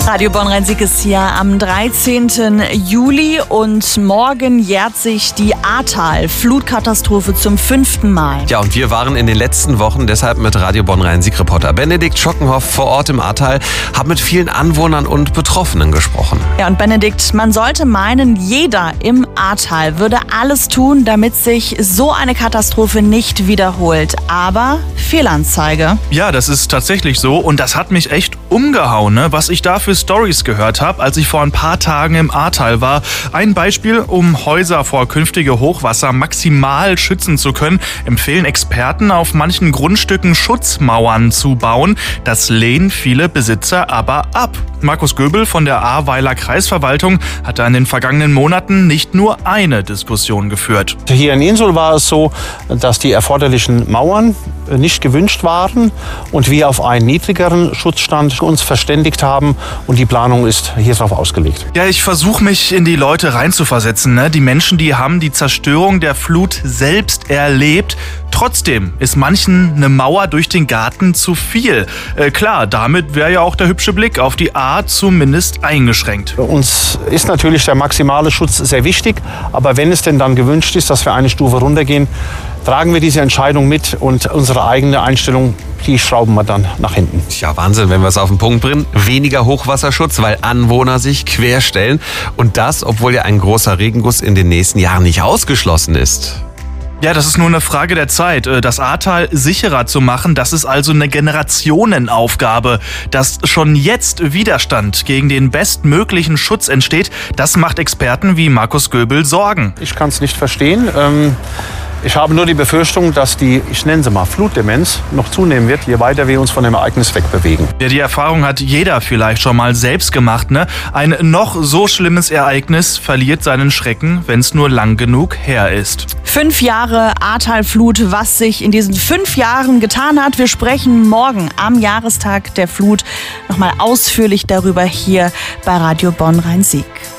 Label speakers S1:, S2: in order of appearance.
S1: Radio Bonn-Rhein-Sieg ist hier am 13. Juli und morgen jährt sich die Ahrtal-Flutkatastrophe zum 5. Mal.
S2: Ja, und wir waren in den letzten Wochen deshalb mit Radio Bonn-Rhein-Sieg-Reporter Benedikt Schockenhoff vor Ort im Ahrtal, haben mit vielen Anwohnern und Betroffenen gesprochen.
S1: Ja, und Benedikt, man sollte meinen, jeder im Ahrtal würde alles tun, damit sich so eine Katastrophe nicht wiederholt. Aber Fehlanzeige.
S3: Ja, das ist tatsächlich so und das hat mich echt umgehauen, ne? Was ich da für Storys gehört habe, als ich vor ein paar Tagen im Ahrtal war. Ein Beispiel, um Häuser vor künftige Hochwasser maximal schützen zu können, empfehlen Experten, auf manchen Grundstücken Schutzmauern zu bauen. Das lehnen viele Besitzer aber ab. Markus Göbel von der Ahrweiler Kreisverwaltung hatte in den vergangenen Monaten nicht nur eine Diskussion geführt.
S4: Hier in Insel war es so, dass die erforderlichen Mauern nicht gewünscht waren und wir auf einen niedrigeren Schutzstand uns verständigt haben und die Planung ist hier drauf ausgelegt.
S3: Ja, ich versuche mich in die Leute reinzuversetzen, ne? Die Menschen, die haben die Zerstörung der Flut selbst erlebt. Trotzdem ist manchen eine Mauer durch den Garten zu viel. Klar, damit wäre ja auch der hübsche Blick auf die Ahr zumindest eingeschränkt.
S4: Uns ist natürlich der maximale Schutz sehr wichtig, aber wenn es denn dann gewünscht ist, dass wir eine Stufe runtergehen, tragen wir diese Entscheidung mit und unsere eigene Einstellung, die schrauben wir dann nach hinten.
S2: Ja, Wahnsinn, wenn wir es auf den Punkt bringen. Weniger Hochwasserschutz, weil Anwohner sich querstellen. Und das, obwohl ja ein großer Regenguss in den nächsten Jahren nicht ausgeschlossen ist.
S3: Ja, das ist nur eine Frage der Zeit. Das Ahrtal sicherer zu machen, das ist also eine Generationenaufgabe. Dass schon jetzt Widerstand gegen den bestmöglichen Schutz entsteht, das macht Experten wie Markus Göbel Sorgen.
S4: Ich kann es nicht verstehen. Ich habe nur die Befürchtung, dass die, ich nenne sie mal, Flutdemenz noch zunehmen wird, je weiter wir uns von dem Ereignis wegbewegen.
S3: Ja, die Erfahrung hat jeder vielleicht schon mal selbst gemacht, ne? Ein noch so schlimmes Ereignis verliert seinen Schrecken, wenn es nur lang genug her ist.
S1: 5 Jahre Ahrtal-Flut, was sich in diesen 5 Jahren getan hat. Wir sprechen morgen am Jahrestag der Flut nochmal ausführlich darüber hier bei Radio Bonn-Rhein-Sieg.